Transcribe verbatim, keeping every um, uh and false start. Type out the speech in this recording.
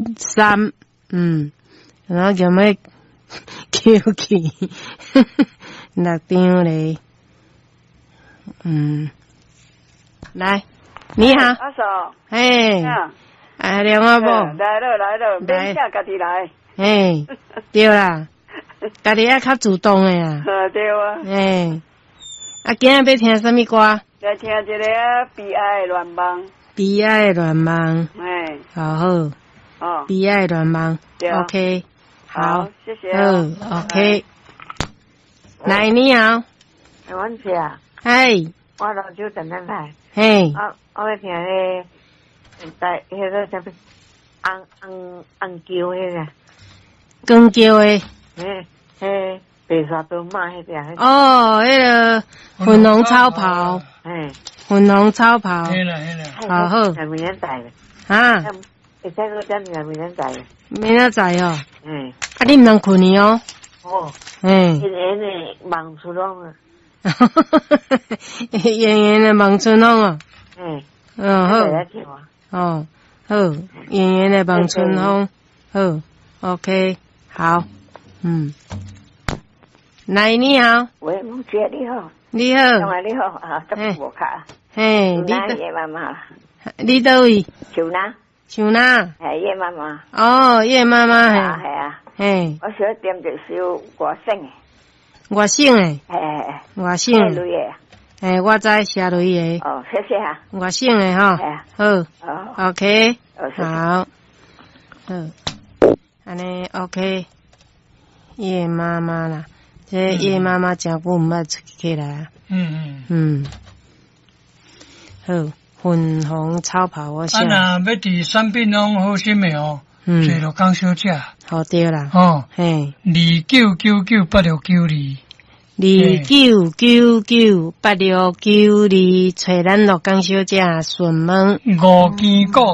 三，嗯，然后叫咩叫起六张嘞，嗯，来，你好， 阿嫂， 嘿，哎，电话不？ 来了来了，免请家己来， 嘿，对啦，家己要较主动的啦， 对啊， 嘿，啊，今日要听什么歌？ 来听一个悲哀的愿望， 悲哀的愿望， 哎， 好好， 哦， 悲哀的愿望 ，OK， 好，谢谢， 好 ，OK， 来，你好， 阮是啊， 嘿， 我老舅等等来， 嘿， 我我要听迄个，在迄个什么，红红红桥迄个， 光叫的， 迄迄白沙屯马迄个， 哦，迄个粉红超跑， 哎， 粉红超跑， 嘿啦嘿啦， 好好， 明年载咧， 啊， 会使个等下明年载咧， 明仔载哦， 哎， 啊，你毋通困去哦， 哦， 嘿。 因为呢忙出拢啊， 演员的望春风哦， 哎， 嗯好， 来听啊， 哦好，演员的望春风，好 ，OK， 好，嗯，来你好， 喂，孟姐你好， 你好， 同埋你好啊，这不无卡， 嘿，你那叶妈妈， 你倒位？ 就那， 像哪？ 哎叶妈妈， 哦，叶妈妈啊嘿， 系啊， 嘿， 我想点着首外省的， 外省的， 哎哎外哎， 省的， 女的。 嘿，我知写雷的， 哦，谢谢哈。 外省的吼，好哦， ，OK， 哦，谢谢。 好，好，安尼 OK， 叶妈妈啦，这叶妈妈真久毋捌出起来啊。 嗯嗯，好，粉红超跑我嗯， 写。 啊，若要伫产品拢好心的哦， 嗯， 做着讲小姐。 好对啦。 哦， 嘿， 二九九九八六九二。 二九九九八六九二，找咱乐江小姐询问。 五间cou